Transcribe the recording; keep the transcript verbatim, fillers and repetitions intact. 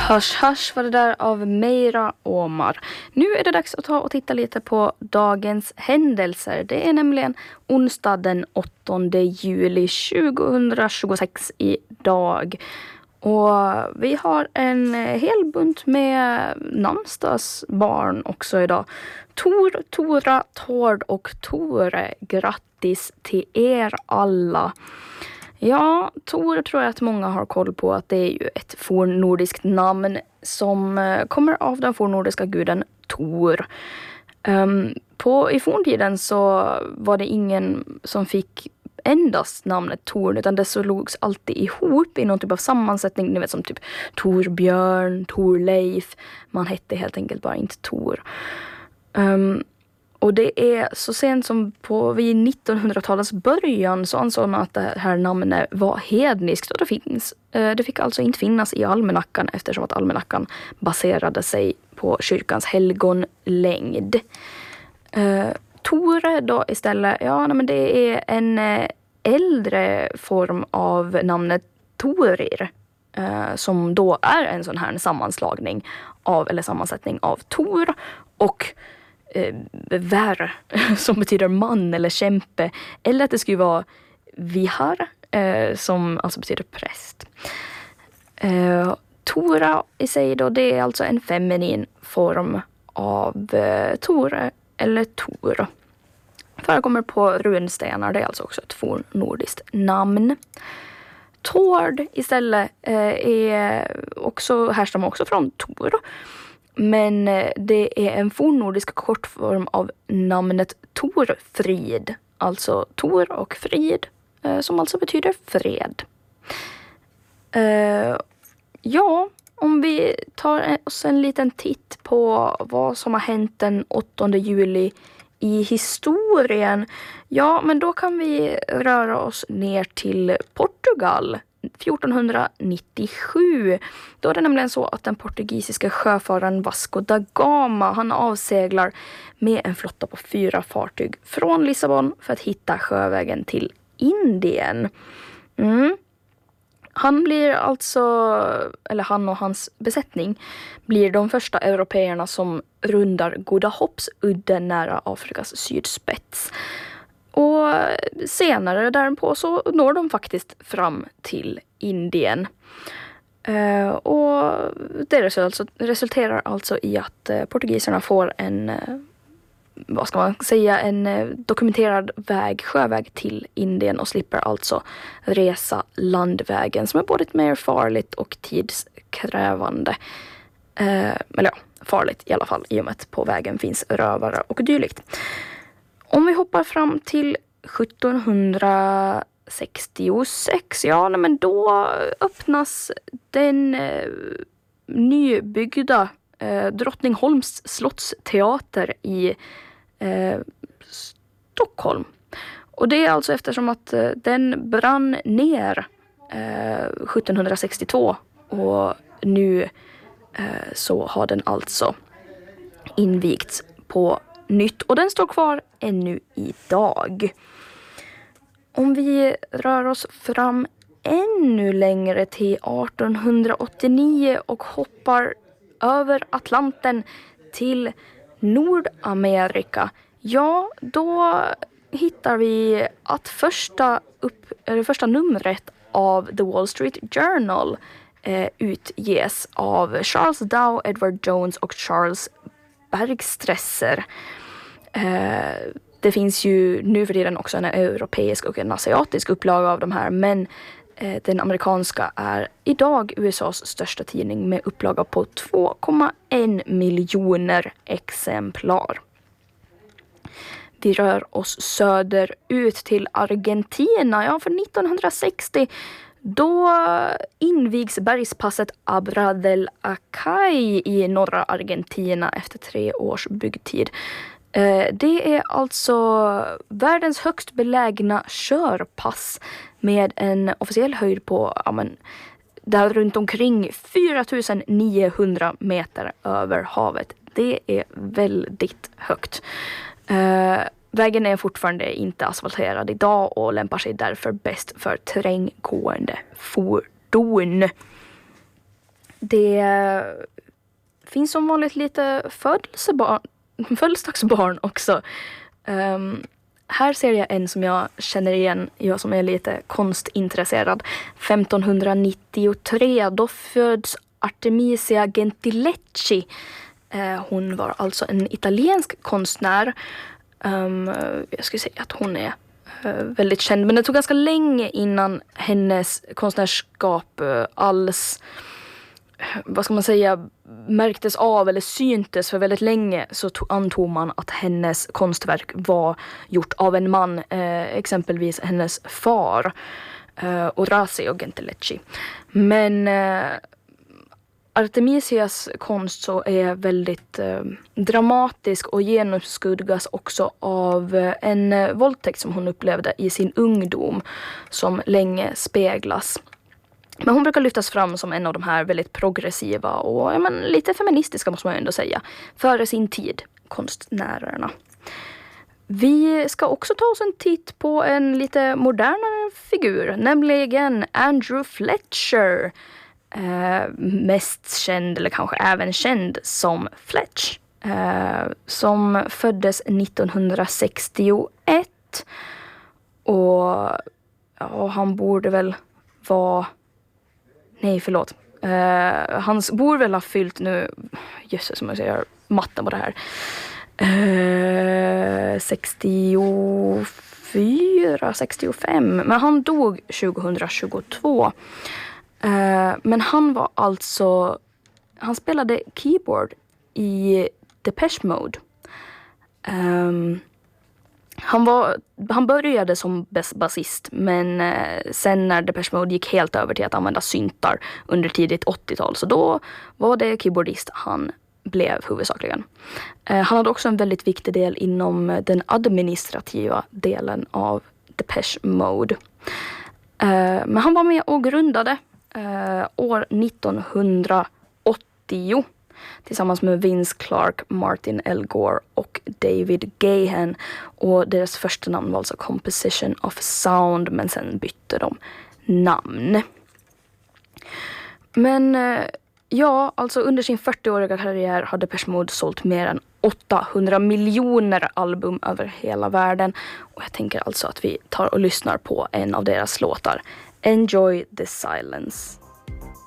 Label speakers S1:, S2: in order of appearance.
S1: Hörs hörs var det där av Meira Omar. Nu är det dags att ta och titta lite på dagens händelser. Det är nämligen onsdag den åttonde juli tjugohundratjugosex idag. Och vi har en hel bunt med namnsdagsbarn också idag. Tor, Tora, Tord och Tore. Grattis till er alla. Ja, Tor tror jag att många har koll på att det är ju ett fornnordiskt namn som kommer av den fornnordiska guden Tor. Um, på, I forntiden så var det ingen som fick endast namnet Tor, utan det slogs alltid ihop i någon typ av sammansättning, ni vet som typ Torbjörn, Torleif. Man hette helt enkelt bara inte Tor. Um, Och det är så sent som på vid nittonhundratalets början så ansåg man att det här namnet var hedniskt. Och det, finns, det fick alltså inte finnas i almanackan eftersom att almanackan baserade sig på kyrkans helgonlängd. Uh, Tore då istället, ja men det är en äldre form av namnet Torir. Uh, som då är en sån här sammanslagning av, eller sammansättning av Tor och Eh, vär, som betyder man eller kämpe, eller att det skulle vara vihar, eh, som alltså betyder präst. Eh, Tora i sig då, det är alltså en feminin form av eh, Tore eller Tor. Förekommer på runstenar, det är alltså också ett fornnordiskt namn. Tord istället eh, är också, härstammar också från Tor. Men det är en fornnordisk kortform av namnet Torfrid. Alltså Tor och Frid, som alltså betyder fred. Uh, ja, om vi tar oss en liten titt på vad som har hänt den åttonde juli i historien. Ja, men då kan vi röra oss ner till Portugal. fjortonhundranittiosju. Då är det nämligen så att den portugisiska sjöfararen Vasco da Gama, han avseglar med en flotta på fyra fartyg från Lissabon för att hitta sjövägen till Indien. Mm. Han blir alltså, eller han och hans besättning blir de första européerna som rundar Goda Hoppsudden nära Afrikas sydspets. Och senare därpå så når de faktiskt fram till Indien. Uh, och det resulterar alltså i att uh, portugiserna får en, uh, vad ska man säga, en uh, dokumenterad väg, sjöväg till Indien och slipper alltså resa landvägen som är både mer farligt och tidskrävande. Uh, eller ja, farligt i alla fall i och med att på vägen finns rövare och dylikt. Om vi hoppar fram till sjuttonhundrasextiosex, ja men då öppnas den eh, nybyggda eh, Drottningholms slottsteater i eh, Stockholm. Och det är alltså eftersom att eh, den brann ner eh, sjuttonhundrasextiotvå och nu eh, så har den alltså invigts på nytt och den står kvar ännu idag. Om vi rör oss fram ännu längre till artonhundraåttionio och hoppar över Atlanten till Nordamerika, ja då hittar vi att första, upp, eller första numret av The Wall Street Journal eh, utges av Charles Dow, Edward Jones och Charles Bergstresser. Eh, det finns ju nu för tiden också en europeisk och en asiatisk upplaga av de här, men eh, den amerikanska är idag U S A:s största tidning med upplaga på två komma en miljoner exemplar. Vi rör oss söderut till Argentina. Ja, för nittonhundrasextio då invigs bergspasset Abra del Acay i norra Argentina efter tre års byggtid. Det är alltså världens högst belägna körpass med en officiell höjd på ja, men, där runt omkring fyra tusen niohundra meter över havet. Det är väldigt högt. Vägen är fortfarande inte asfalterad idag och lämpar sig därför bäst för terränggående fordon. det finns som vanligt lite födelsebarn, födelsedagsbarn också. Um, här ser jag en som jag känner igen, jag som är lite konstintresserad. femtonhundranittiotre, då föds Artemisia Gentileschi. Uh, hon var alltså en italiensk konstnär. Um, jag skulle säga att hon är uh, väldigt känd, men det tog ganska länge innan hennes konstnärskap uh, alls, vad ska man säga, märktes av eller syntes. För väldigt länge så to- antog man att hennes konstverk var gjort av en man, eh, exempelvis hennes far, eh, Orazio Gentileschi. Men eh, Artemisias konst så är väldigt eh, dramatisk och genomskuggas också av eh, en eh, våldtäkt som hon upplevde i sin ungdom, som länge speglas. Men hon brukar lyftas fram som en av de här väldigt progressiva och ja, men, lite feministiska, måste man ändå säga, före sin tid, konstnärerna. Vi ska också ta oss en titt på en lite modernare figur, nämligen Andrew Fletcher. Eh, mest känd, eller kanske även känd som Fletch. Eh, som föddes nittonhundrasextioett. Och ja, han borde väl vara... Nej, förlåt. Uh, hans borde väl ha fyllt nu... Jösses, som jag säger matten på det här. Uh, sextiofyra, sextiofem. Men han dog tjugohundratjugotvå. Uh, men han var alltså... Han spelade keyboard i Depeche Mode. Um, Han, var, han började som basist, men eh, sen när Depeche Mode gick helt över till att använda syntar under tidigt åttiotal, så då var det keyboardist han blev huvudsakligen. Eh, han hade också en väldigt viktig del inom den administrativa delen av Depeche Mode. Eh, men han var med och grundade eh, år nittonhundraåttio tillsammans med Vince Clarke, Martin Elgore och David Gahan. Och deras första namn var alltså Composition of Sound, men sen bytte de namn. Men ja, alltså under sin fyrtioåriga karriär hade Depeche Mode sålt mer än åttahundra miljoner album över hela världen. Och jag tänker alltså att vi tar och lyssnar på en av deras låtar. Enjoy the Silence.